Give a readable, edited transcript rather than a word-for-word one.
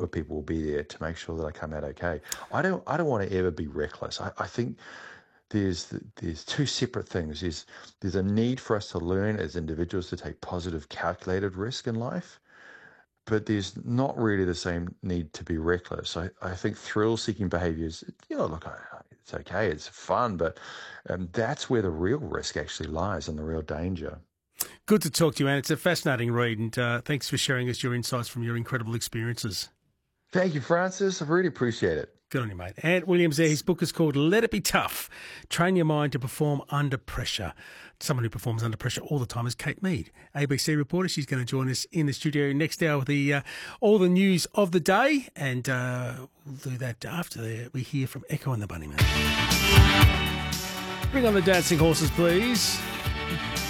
other people will be there to make sure that I come out okay. I don't want to ever be reckless. I think there's two separate things. There's a need for us to learn as individuals to take positive, calculated risk in life, but there's not really the same need to be reckless. I think thrill-seeking behaviors, look, it's okay, it's fun, but that's where the real risk actually lies and the real danger. Good to talk to you, Ant. It's a fascinating read, and thanks for sharing us your insights from your incredible experiences. Thank you, Francis. I really appreciate it. Good on you, mate. Ant Williams there. His book is called Let It Be Tough. Train your mind to perform under pressure. Someone who performs under pressure all the time is Kate Mead, ABC reporter. She's going to join us in the studio next hour with all the news of the day, and we'll do that after we hear from Echo and the Bunnymen. Bring on the dancing horses, please.